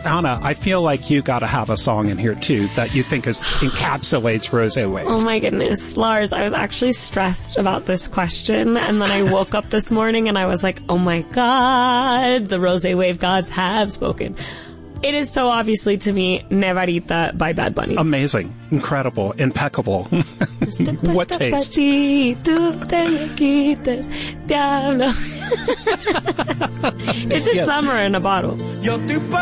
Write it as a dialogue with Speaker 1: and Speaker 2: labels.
Speaker 1: Anna, I feel like you got to have a song in here too that you think encapsulates Rosé Wave.
Speaker 2: Oh my goodness. Lars, I was actually stressed about this question, and then I woke up this morning and I was like, oh my God, the Rosé Wave gods have spoken. It is so obviously to me Nevarita by Bad Bunny.
Speaker 1: Amazing. Incredible. Impeccable. What taste?
Speaker 2: It's just summer in a bottle.